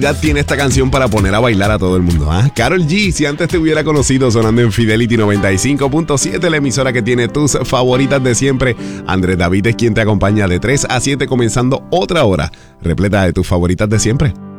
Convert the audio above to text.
Ya tiene esta canción para poner a bailar a todo el mundo, ¿ah? Karol G, si antes te hubiera conocido sonando en Fidelity 95.7, la emisora que tiene tus favoritas de siempre. Andrés David es quien te acompaña de 3 a 7, comenzando otra hora repleta de tus favoritas de siempre.